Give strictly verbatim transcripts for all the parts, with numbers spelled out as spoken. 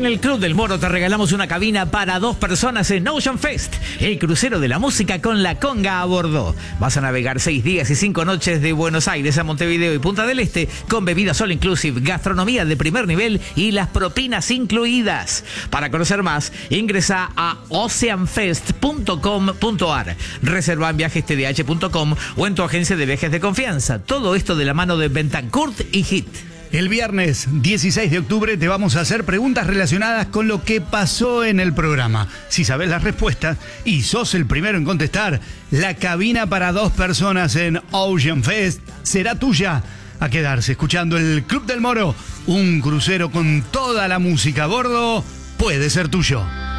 En el Club del Moro te regalamos una cabina para dos personas en Ocean Fest, el crucero de la música con la conga a bordo. Vas a navegar seis días y cinco noches de Buenos Aires a Montevideo y Punta del Este con bebidas all inclusive, gastronomía de primer nivel y las propinas incluidas. Para conocer más, ingresa a ocean fest punto com punto ar, reserva en viajes t d h punto com o en tu agencia de viajes de confianza. Todo esto de la mano de Bentancourt y Hit. El viernes dieciséis de octubre te vamos a hacer preguntas relacionadas con lo que pasó en el programa. Si sabes las respuestas y sos el primero en contestar, la cabina para dos personas en Ocean Fest será tuya. A quedarse escuchando el Club del Moro, un crucero con toda la música a bordo, puede ser tuyo.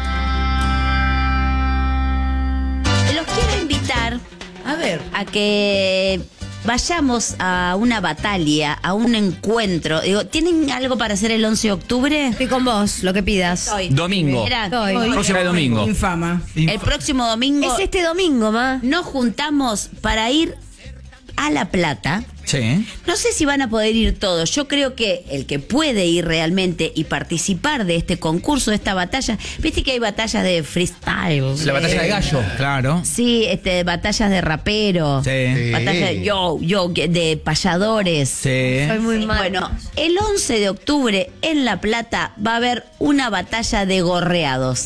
Los quiero invitar A ver. a que vayamos a una batalla, a un encuentro. Digo, ¿tienen algo para hacer el once de octubre? Estoy con vos, lo que pidas. Estoy. Domingo. Mirá, Estoy. hoy- Próximo domingo. Infama. el próximo domingo Es este domingo, ma. nos juntamos para ir a La Plata. Sí. No sé si van a poder ir todos. Yo creo que el que puede ir realmente y participar de este concurso, de esta batalla, viste que hay batallas de freestyle. La batalla de gallo. Claro. Sí, este, batallas de rapero. Sí. Batallas de yo, yo, que- de payadores. Sí. Soy muy mal. Bueno, el once de octubre en La Plata va a haber una batalla de gorreados.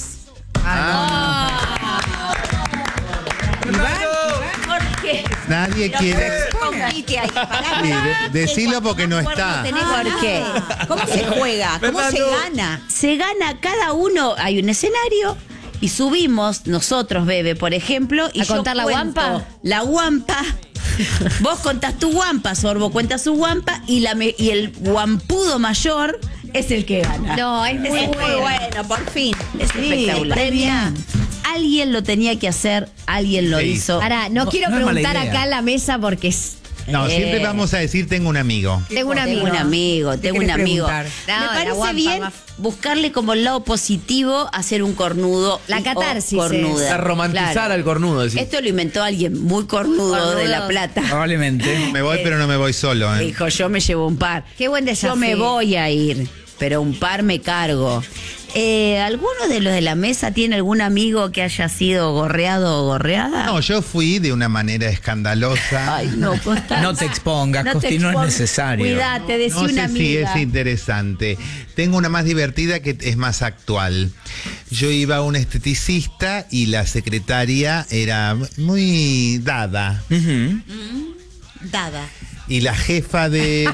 ¿Por qué? Nadie quiere. Compite ahí, pará, Sí, pará. de- decilo porque no No está. tenés por qué. ¿Cómo se juega? ¿Cómo se gana? Se gana cada uno, hay un escenario y subimos nosotros, Bebe, por ejemplo, y ¿A yo contar la cuento guampa? La guampa. Vos contás tu guampa, Sorbo cuenta su guampa y la me- y el guampudo mayor es el que gana. No, es muy muy bueno. bueno, por fin. Es Sí, espectacular. re bien. Alguien lo tenía que hacer, alguien lo Sí. hizo. Pará, no, No, quiero no es mala preguntar idea. acá en la mesa porque es- No, Eh. siempre vamos a decir tengo un amigo. tengo un amigo. Tengo un amigo, tengo un querés amigo. preguntar? No, Me la parece guampa bien más- buscarle como el lado positivo, hacer un cornudo. La y- catarsis o cornuda. es. A romantizar Claro. al cornudo, decís. Esto lo inventó alguien muy cornudo, Cornudo. de La Plata. Probablemente. Me voy, pero no me voy solo. ¿eh? Dijo, yo me llevo un par. Qué buen desafío. Yo me voy a ir, pero un par me cargo. Eh, ¿Alguno de los de la mesa tiene algún amigo que haya sido gorreado o gorreada? No, yo fui de una manera escandalosa. Ay, no, Costa. No te expongas, Costi, no es expongas. necesario. Cuídate, decí No sé una si amiga. es interesante. Tengo una más divertida que es más actual. Yo iba a un esteticista y la secretaria era muy dada. Ujú. Dada. Y la jefa del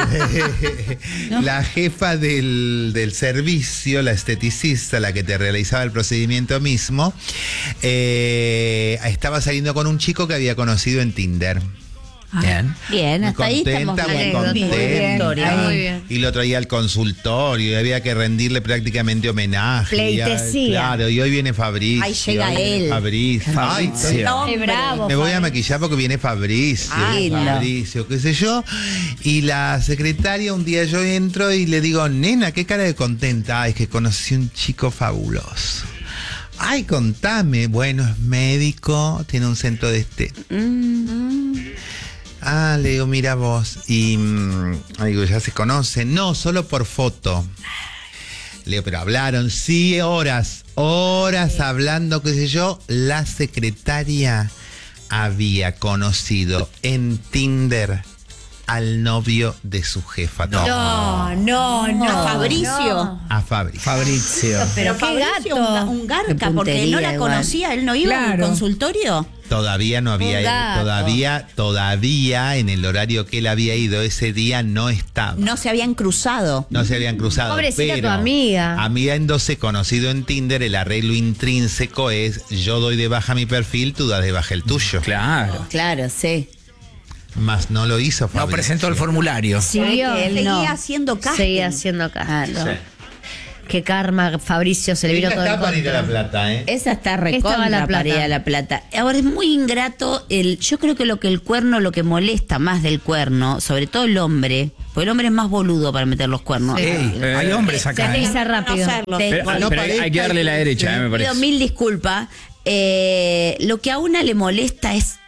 la jefa del, del servicio, la esteticista, la que te realizaba el procedimiento mismo, eh, estaba saliendo con un chico que había conocido en Tinder. Bien. Bien, Muy hasta ahí estamos contenta, muy bien. contenta. Historia. Muy bien. Y lo traía al consultorio y había que rendirle prácticamente homenaje. Pleitesía. Y, claro, y hoy viene Fabricio. Ahí llega hoy viene él. Fabricio. Ay, Fabricio. estoy- Qué bravo. me voy a Fabi. maquillar porque viene Fabricio. Ay, no. Fabricio, qué sé yo. Y la secretaria, un día yo entro y le digo, nena, qué cara de contenta. Ay, es que conocí un chico fabuloso. Ay, contame. Bueno, es médico, tiene un centro de estética. Ah, le digo, mira vos. Y mm, digo, ya se conocen. No, solo por foto. Le digo, pero hablaron, sí, horas, horas hablando, qué sé yo. La secretaria había conocido en Tinder al novio de su jefa. No, no, no. ¿A Fabricio? no. A Fabricio. Fabricio. Pero qué Fabricio, gato. Un, ga- un Qué garca, porque puntería no la igual. conocía. Él no iba al Claro. consultorio. Todavía no había Un ido, gato. todavía, todavía en el horario que él había ido ese día no estaba. No se habían cruzado. No se habían cruzado. Pobrecita pero tu amiga. Habiéndose conocido en Tinder, el arreglo intrínseco es yo doy de baja mi perfil, tú das de baja el tuyo. Claro. Claro, sí. Más no lo hizo No Fabricio. presentó el formulario. Siguió. Él Seguía no. haciendo casting. Seguía haciendo caso. Ah, no. Qué karma, Fabricio, se le vino Ella todo en está para ir a La contra. Plata, ¿eh? Esa está Estaba recontra La Plata. para ir a La Plata. Ahora es muy ingrato el, yo creo que lo que el cuerno, lo que molesta más del cuerno, sobre todo el hombre, porque el hombre es más boludo para meter los cuernos. Sí. Ey, hay hombres Se acá. ¿eh? risa rápido. Conocerlo. Te- Pero, no pero hay, hay que darle la derecha, eh, me Pido parece. mil disculpas. Eh, lo que a una le molesta es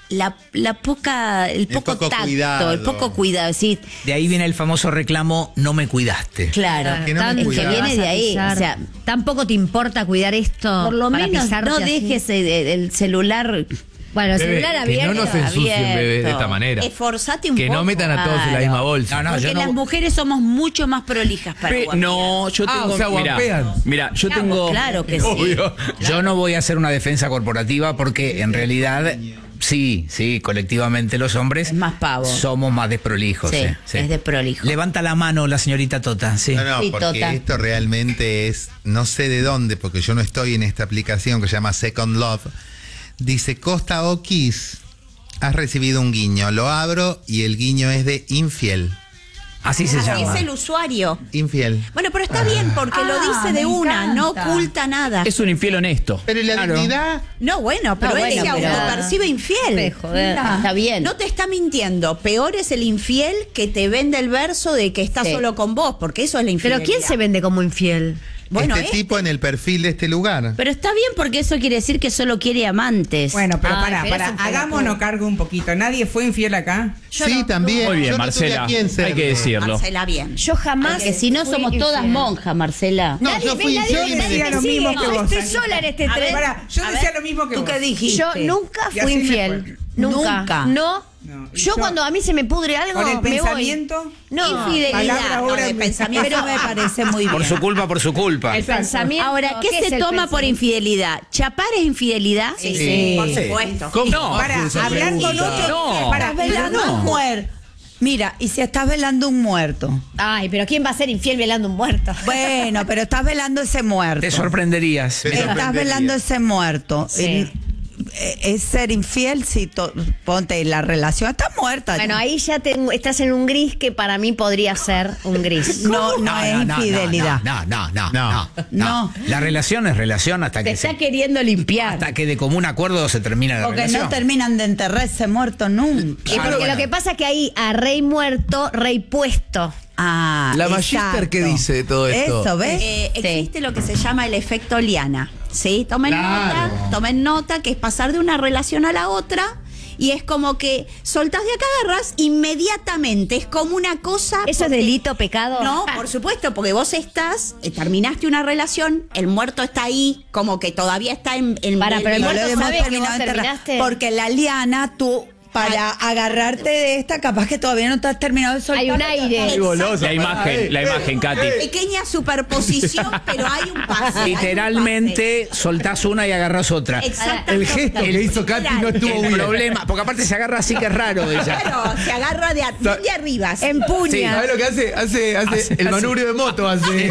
la, la poca, el poco, poco tacto, cuidado. el poco cuidado. Sí, De ahí viene el famoso reclamo, no me cuidaste. claro. Que no me es que cuidaba. viene de ahí. O sea, tampoco te importa cuidar esto. por lo para menos pisarte no así? dejes el, el celular. Bueno, el Bebé, celular que abierto. no nos ensucien, abierto. bebé, de esta manera. Esforzate un Que poco. no metan a todos en la Claro. misma bolsa. No, no, Porque yo no- las mujeres somos mucho más prolijas para Pe- guapear. no, yo Ah, tengo. o sea, mira, guapean. mira, yo tengo. Claro que sí. Obvio. Yo no voy a hacer una defensa corporativa porque en realidad, sí, sí, colectivamente los hombres Es más pavo. somos más desprolijos. Sí, eh, sí. es de prolijo. Levanta la mano la señorita Tota, sí. No, no, Sí, porque Tota. esto realmente es, no sé de dónde, porque yo no estoy en esta aplicación que se llama Second Love. Dice, Costa Oquis, has recibido un guiño. Lo abro y el guiño es de infiel. Así se Así llama. es el usuario. Infiel. Bueno, pero está bien porque lo Ah, dice de me una, no encanta. oculta nada. Es un infiel honesto. Pero ¿y la Claro. dignidad? No, bueno, pero No, él bueno, se pero- autopercibe infiel. Me joder. Está bien. No te está mintiendo. Peor es el infiel que te vende el verso de que está Sí. solo con vos, porque eso es la Pero infidelidad. ¿quién se vende como infiel? Bueno, este este- tipo en el perfil de este lugar. Pero está bien porque eso quiere decir que solo quiere amantes. Bueno, pero Ay, pará, pero pará, es un pelotudo. hagámonos cargo un poquito. ¿Nadie fue infiel acá? Sí, también. Muy bien, Yo no tuve Marcela. a quién Hay serle. que decirlo. Marcela, bien. Yo jamás. Porque si no fui somos todas infiel. monjas, Marcela. No, Nadie yo ve, fui nadie infiel ve, y me nadie decía me lo sigue. mismo que No, vos, estoy Anita. sola en este A ver, tren. pará, yo A decía ver, lo mismo que ¿tú vos. qué dijiste? Yo nunca Y fui así me infiel. fue. Nunca. Nunca. No. No, y Yo, yo- cuando a mí se me pudre algo, Con el me pensamiento. voy. No. Infidelidad. Palabra No, ahora de me- pensamiento Pero- me parece muy bien. Por su culpa, por su culpa. El pensamiento. Ahora, ¿qué, es se el toma por pensamiento? infidelidad? ¿Chapar es infidelidad? Sí, Sí. por Sí. supuesto. ¿Cómo? No, Para esa hablar con pregunta. otro. No. Para, Pero velando no. un muerto. Mira, y si estás velando un muerto. Ay, pero ¿quién va a ser infiel velando un muerto? Bueno, pero estás velando ese muerto. te sorprenderías. Te Mira. Estás sorprendería. velando ese muerto. Sí. El- eh, es ser infiel si to- ponte la relación está muerta. Bueno, ahí ya te- estás en un gris que para mí podría ser un gris. no, no, es infidelidad. No, no, no, no, No. no, No. La relación es relación hasta Te que está se- queriendo limpiar. hasta que de común acuerdo se termina la Porque relación. no terminan de enterrar ese muerto nunca. Y porque bueno. lo que pasa es que ahí a rey muerto, rey puesto. Ah, La Magister, exacto. ¿qué dice de todo esto? Eso, ¿ves? Eh, existe lo que se llama el efecto Liana. ¿Sí? Tomen Claro. nota, tomen nota que es pasar de una relación a la otra y es como que soltás de acá, agarras inmediatamente. Es como una cosa. ¿Eso es porque- delito, pecado? No, por supuesto, porque vos estás, eh, terminaste una relación, el muerto está ahí, como que todavía está en. en Para, pero el No muerto lo hemos sabe que terminado vos de enterrar. terminaste. Porque la liana, tú, para agarrarte de esta, capaz que todavía no te has terminado de soltar. Hay un aire. Qué golosa. La imagen, la imagen, Katy. Pequeña superposición, pero hay un pase. hay un Literalmente soltás una y agarrás otra. pase. Exactamente. El gesto que hizo Katy no estuvo El bien. problema, porque aparte se agarra así que es raro ella. Claro, se agarra de, a- de arriba. así. Empuña. ¿Sabes lo que hace? Hace, hace, Hace- el hace- manubrio de moto. Hace.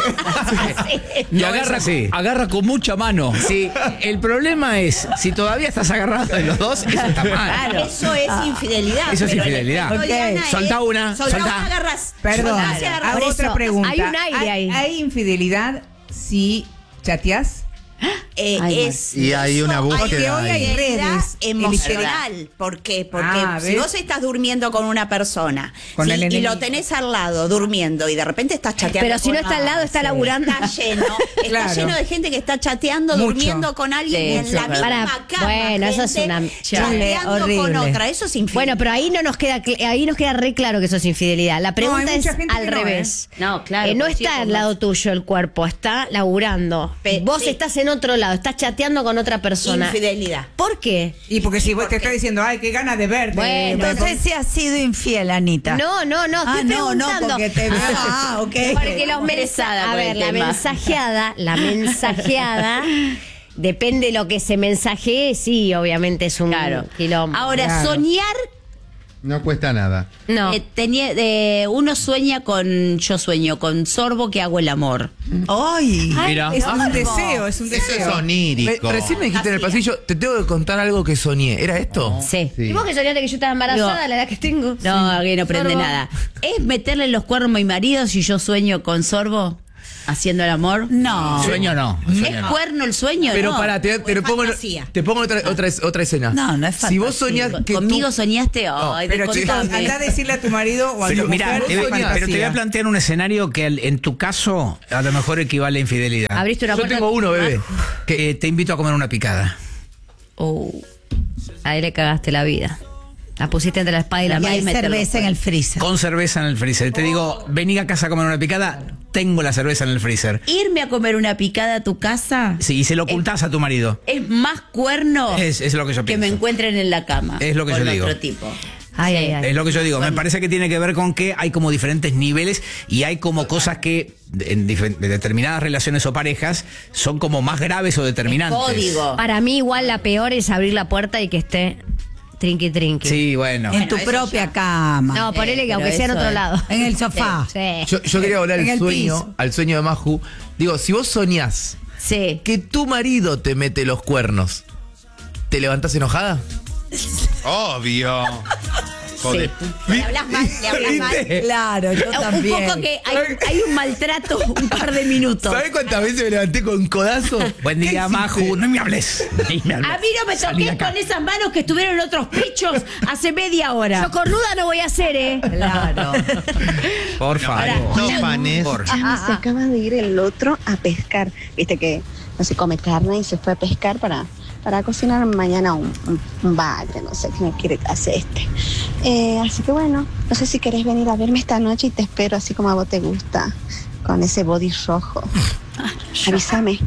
Y No, agarra, es así. agarra con mucha mano. Sí, el problema es, si todavía estás agarrado de los dos, eso está mal. Eso es infidelidad. Eso es pero el infidelidad. efecto Ok. Liana es- Soltá una, soltá soltá. una, agarrás. Perdón, Soltás y agarrás. hago Por otra eso, pregunta. hay un aire ahí. ¿Hay infidelidad si chateás? Eh, Ay, es, Y hay una búsqueda Hay que hoy hay ahí. redes ahí. emocional. ¿Por qué? Porque Ah, si ¿ves? vos estás durmiendo con una persona Con sí, el y enemigo. lo tenés al lado durmiendo y de repente estás chateando. Pero si no con- está al lado, está laburando. Está lleno. Está Claro. lleno de gente que está chateando, Mucho. durmiendo con alguien Sí, y en eso la es misma verdad. cama. Bueno, eso es gente una- chateando horrible. con otra. Eso es infiel. Bueno, pero ahí no nos queda cl- ahí nos queda re claro que eso es infidelidad. La pregunta hay es mucha gente al que no, revés. ¿eh? No, claro, Eh, no pues sí, está por al más- lado tuyo el cuerpo, está laburando. Pe- Vos sí. estás en otro lado, estás chateando con otra persona. Infidelidad. ¿Por qué? Y porque si vos ¿por te qué? está diciendo, ay, qué ganas de verte. Bueno, Entonces, si has sido infiel, Anita. No, no, no, Ah, estoy no, no, preguntando. porque te veo. Ah, ok. Porque los Interesada mensajes, a por ver, el la tema. mensajeada, la mensajeada, depende de lo que se mensajee, sí, obviamente es un Claro. quilombo. Ahora, Claro. soñar, No cuesta nada. no. eh, tenía, eh, uno sueña con, yo sueño con sorbo que hago el amor. Ay. Mira. Es un Ah, deseo, es un Eso es deseo. Re- onírico. recién me dijiste en el pasillo, te tengo que contar algo que soñé. ¿Era esto? Sí. Sí. ¿Y vos que soñaste que yo estaba embarazada No. a la edad que tengo? No, que no prende Sorbo. nada. ¿Es meterle los cuernos a mi marido si yo sueño con sorbo haciendo el amor? No. Sueño no. ¿Es Sueño no. cuerno el sueño? Pero no. pará, te, te lo pongo, en- fantasía. te pongo en otra, otra, otra escena. No, no es Si vos fantasía. soñás que Conmigo tú- soñaste, ay, pero de chicos, contame. Anda a decirle a tu marido o a Pero tu mira, mujer. te voy- fantasía. pero te voy a plantear un escenario que al- en tu caso a lo mejor equivale a infidelidad. Abriste una Yo puerta. tengo uno, bebé. Que te invito a comer una picada. Oh, ahí le cagaste la vida. La pusiste entre la espada y la Y pared. hay cerveza en el freezer. Con cerveza en el freezer. Te digo, vení a casa a comer una picada, tengo la cerveza en el freezer. Irme a comer una picada a tu casa Sí, y se lo ocultás a tu marido. es más cuerno Es, es lo que yo que pienso. me encuentren en la cama. Es lo que con yo digo. otro tipo. Ay, Sí. ay, ay. Es lo que yo digo. Me parece que tiene que ver con que hay como diferentes niveles y hay como cosas que en difer- determinadas relaciones o parejas son como más graves o determinantes. Código. Para mí igual la peor es abrir la puerta y que esté trinqui trinqui. Sí, bueno. En tu eso propia cama. No, ponele que pero aunque sea en eso otro es- lado. En el sofá. Sí. Yo, yo quería volar En el el sueño, piso. al sueño de Maju. Digo, si vos soñás Sí. que tu marido te mete los cuernos, ¿te levantás enojada? Obvio. Joder. Le hablas mal, le hablas mal. Claro, yo Un también. poco que hay, hay un maltrato un par de minutos. ¿Sabés cuántas veces me levanté con codazo? Buen día, ¿Qué Maju. hiciste? No me hables. Ni me hables. A mí no me Salí de toques acá. con esas manos que estuvieron en otros pechos hace media hora. Yo cornuda no voy a hacer, ¿eh? Claro. Por favor. No, Fanes. Por- Ah, se acaba de ir el otro a pescar. Viste que no se come carne y se fue a pescar para, para cocinar mañana un, un, un bagre, no sé qué me quiere hacer este. Eh, así que bueno, no sé si querés venir a verme esta noche y te espero así como a vos te gusta, con ese body rojo. Avísame.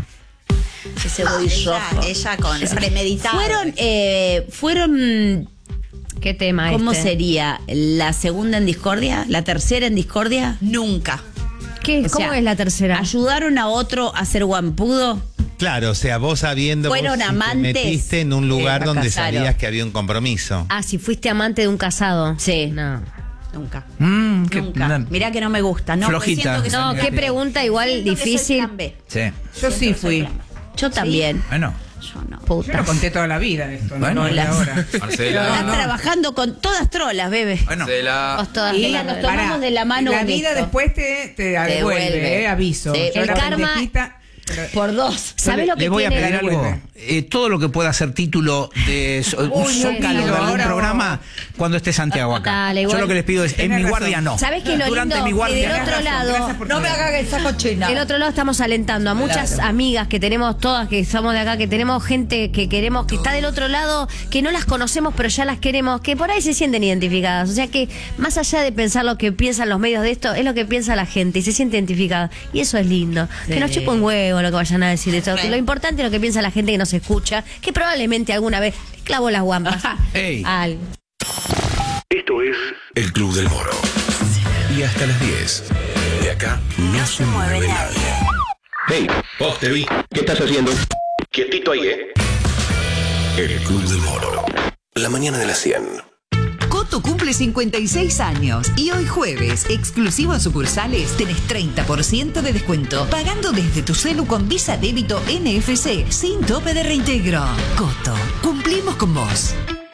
Ese body ella, rojo. ella con premeditado. Fueron, eh, fueron, ¿Qué tema ¿cómo este? sería? ¿La segunda en discordia? ¿La tercera en discordia? Nunca. ¿Qué? O ¿Cómo sea, es la tercera? ¿Ayudaron a otro a ser guampudo? Claro, o sea, vos sabiendo, vos Fueron si te amantes, metiste en un lugar eh, donde fracasaron. sabías que había un compromiso. Ah, si fuiste amante de un casado. Sí. No. Nunca. Mm, qué- Nunca. Mirá que no me gusta. No, porque Flojita. siento que No, soy- qué pregunta igual siento que soy difícil. plan B. Sí. Yo sí fui. Yo también. Bueno. Yo no. Yo Puta. lo conté toda la vida esto, no, Bueno, no de las- ahora. Marcela. Estás trabajando con todas trolas, bebé. Bueno. Marcela. Vos todas Y las- nos Pará, tomamos de la mano La en vida esto. después te, te devuelve, devuelve. eh, aviso. Sí. Yo El la karma- pendejita, pero- Por dos. ¿Sabés Yo lo le, que le voy a tiene? pedir algo. Vuelve. Eh, todo lo que pueda ser título de so- un Uy, zócalo no, de algún ahora programa cuando esté Santiago acá. Dale, igual. Yo lo que les pido es, en Tenés mi razón. guardia no. ¿Sabés qué lo Durante lindo? mi Que guardia. del otro lado, Gracias por No me todo. hagas esa cochina. del otro lado estamos alentando a muchas amigas que tenemos todas, que somos de acá, que tenemos gente que queremos, que está del otro lado, que no las conocemos, pero ya las queremos, que por ahí se sienten identificadas. O sea que, más allá de pensar lo que piensan los medios de esto, es lo que piensa la gente y se siente identificada. Y eso es lindo. Sí. Que nos chupa un huevo lo que vayan a decir de esto. Lo importante es lo que piensa la gente que nos escucha, que probablemente alguna vez le clavó las guampas. Ey. Al- Esto es El Club del Moro. Y hasta las diez. De acá no se mueve nadie. Hey, vos te vi. ¿Qué estás haciendo? Quietito ahí, ¿eh? El Club del Moro. La mañana de las cien. Coto cumple cincuenta y seis años y hoy jueves, exclusivo en sucursales, tenés treinta por ciento de descuento pagando desde tu celu con Visa Débito N F C sin tope de reintegro. Coto, cumplimos con vos.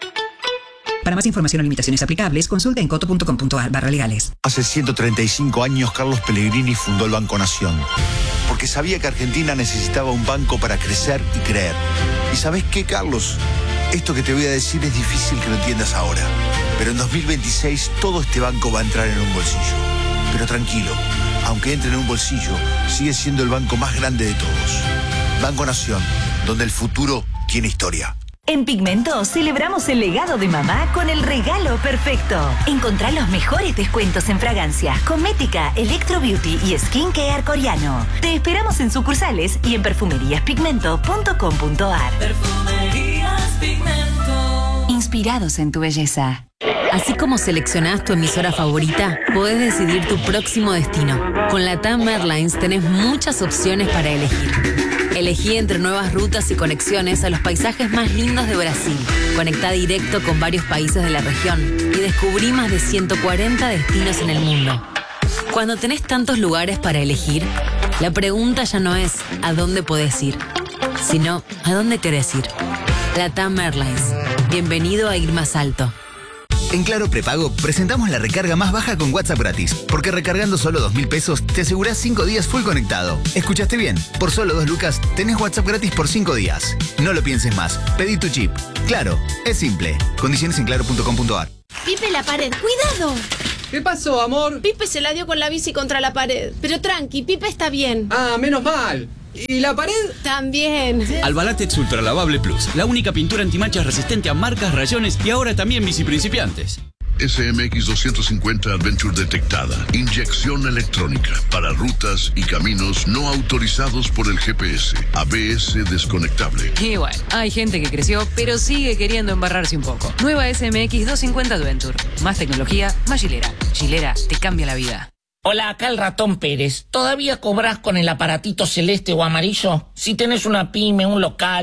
Para más información o limitaciones aplicables, consulta en coto punto com punto a r barra legales. Hace ciento treinta y cinco años Carlos Pellegrini fundó el Banco Nación, porque sabía que Argentina necesitaba un banco para crecer y creer. ¿Y sabés qué, Carlos? Esto que te voy a decir es difícil que lo entiendas ahora, pero en dos mil veintiséis todo este banco va a entrar en un bolsillo. Pero tranquilo, aunque entre en un bolsillo, sigue siendo el banco más grande de todos. Banco Nación, donde el futuro tiene historia. En Pigmento celebramos el legado de mamá con el regalo perfecto. Encontrá los mejores descuentos en fragancias, cosmética, electro beauty y skincare coreano. Te esperamos en sucursales y en perfumerías pigmento punto com punto a r. Perfumerías Pigmento. Inspirados en tu belleza. Así como seleccionás tu emisora favorita, podés decidir tu próximo destino. Con la T A M Airlines tenés muchas opciones para elegir. Elegí entre nuevas rutas y conexiones a los paisajes más lindos de Brasil. Conectá directo con varios países de la región y descubrí más de ciento cuarenta destinos en el mundo. Cuando tenés tantos lugares para elegir, la pregunta ya no es ¿a dónde podés ir?, sino ¿a dónde querés ir? La T A M Airlines. Bienvenido a ir más alto. En Claro Prepago presentamos la recarga más baja con WhatsApp gratis, porque recargando solo dos mil pesos te asegurás cinco días full conectado. ¿Escuchaste bien? Por solo dos lucas tenés WhatsApp gratis por cinco días. No lo pienses más, pedí tu chip. Claro, es simple. Condiciones en claro punto com punto a r. Pipe, la pared. ¡Cuidado! ¿Qué pasó, amor? Pipe se la dio con la bici contra la pared. Pero tranqui, Pipe está bien. Ah, menos mal. ¿Y la pared? También. Albalatex Ultra Lavable Plus, la única pintura antimanchas resistente a marcas, rayones y ahora también bici principiantes. S M X doscientos cincuenta Adventure detectada. Inyección electrónica para rutas y caminos no autorizados por el G P S. A B S desconectable. Y bueno, hay gente que creció, pero sigue queriendo embarrarse un poco. Nueva S M X doscientos cincuenta Adventure. Más tecnología, más Gilera. Gilera te cambia la vida. Hola, acá el Ratón Pérez. ¿Todavía cobras con el aparatito celeste o amarillo? Si tenés una pyme, un local,